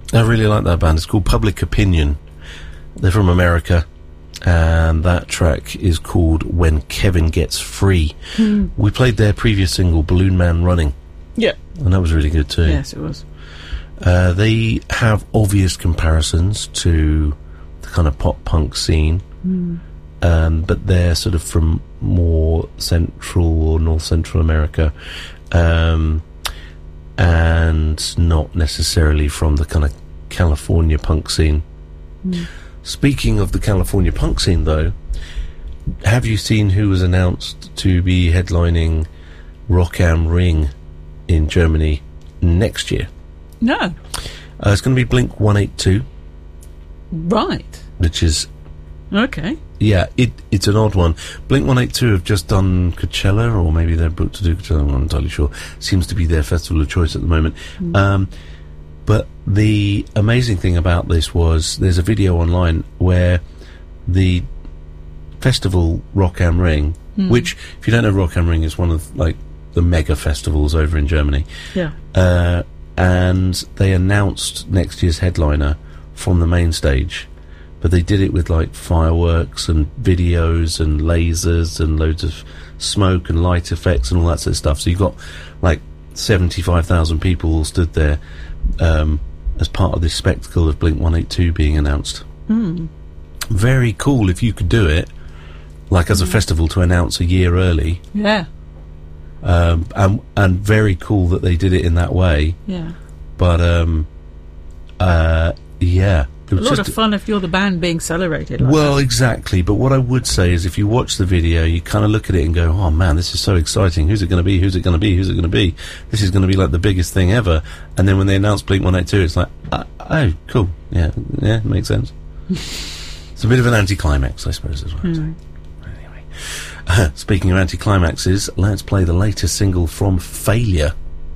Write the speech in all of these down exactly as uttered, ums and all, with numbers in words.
I really like that band. It's called Public Opinion. They're from America, and that track is called When Kevin Gets Free. Mm. We played their previous single, Balloon Man Running. Yeah. And that was really good too. Yes, it was. Uh, they have obvious comparisons to the kind of pop-punk scene, mm. um, but they're sort of from more Central or North Central America, um, and not necessarily from the kind of California punk scene. Mm. Speaking of the California punk scene, though, have you seen who was announced to be headlining Rock am Ring in Germany next year? No. Uh, it's going to be Blink one eighty-two. Right. Which is... Okay. Yeah, it it's an odd one. Blink one eighty-two have just done Coachella, or maybe they're booked to do Coachella, I'm not entirely sure. Seems to be their festival of choice at the moment. Mm. Um, but the amazing thing about this was there's a video online where the festival Rock am Ring, mm. which, if you don't know, Rock am Ring is one of, like, the mega festivals over in Germany. Yeah. Uh, and they announced next year's headliner from the main stage, but they did it with like fireworks and videos and lasers and loads of smoke and light effects and all that sort of stuff. So you've got like seventy-five thousand people all stood there um, as part of this spectacle of Blink one eighty-two being announced. Mm. Very cool if you could do it, like as mm. a festival to announce a year early. Yeah. Um, and, and very cool that they did it in that way. Yeah. But, um, uh, yeah. It was a lot of fun if you're the band being celebrated. Like well, that. exactly. But what I would say is if you watch the video, you kind of look at it and go, oh man, this is so exciting. Who's it going to be? Who's it going to be? Who's it going to be? This is going to be like the biggest thing ever. And then when they announce Blink one eighty-two, it's like, uh, oh, cool. Yeah, yeah, makes sense. It's a bit of an anticlimax, I suppose, as well. Mm. Anyway. Uh, speaking of anticlimaxes, let's play the latest single from Failure.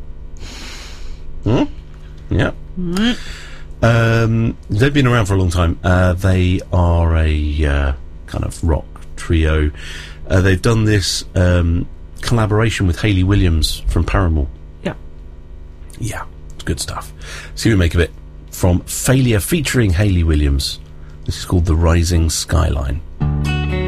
Hmm? Yeah. Mm. Um, they've been around for a long time. Uh, they are a uh, kind of rock trio. Uh, they've done this um, collaboration with Hayley Williams from Paramore. Yeah. Yeah, it's good stuff. See what we make of it. From Failure featuring Hayley Williams. This is called The Rising Skyline.